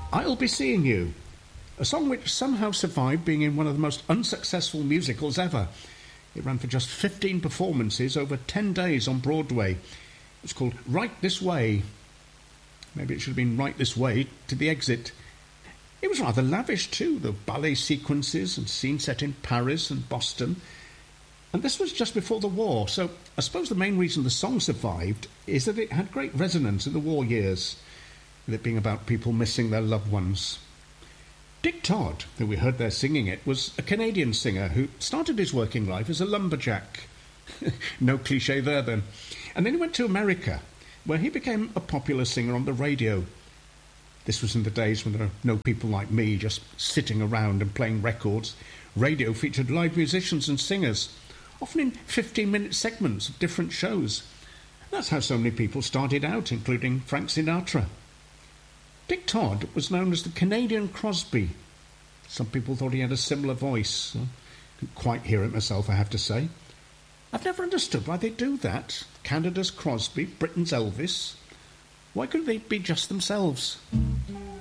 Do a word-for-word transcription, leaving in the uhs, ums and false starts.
I'll Be Seeing You, a song which somehow survived being in one of the most unsuccessful musicals ever. It ran for just fifteen performances over ten days on Broadway. It was called Right This Way. Maybe it should have been Right This Way to the Exit. It was rather lavish too, the ballet sequences and scenes set in Paris and Boston. And this was just before the war, so I suppose the main reason the song survived is that it had great resonance in the war years, with it being about people missing their loved ones. Dick Todd, who we heard there singing it, was a Canadian singer who started his working life as a lumberjack. No cliché there then. And then he went to America, where he became a popular singer on the radio. This was in the days when there were no people like me just sitting around and playing records. Radio featured live musicians and singers, often in fifteen-minute segments of different shows. That's how so many people started out, including Frank Sinatra. Dick Todd was known as the Canadian Crosby. Some people thought he had a similar voice. I couldn't quite hear it myself, I have to say. I've never understood why they do that. Canada's Crosby, Britain's Elvis. Why couldn't they be just themselves?